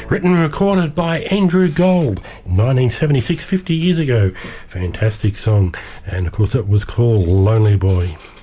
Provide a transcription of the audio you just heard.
Written and recorded by Andrew Gold in 1976, 50 years ago. Fantastic song. And of course, it was called Lonely Boy.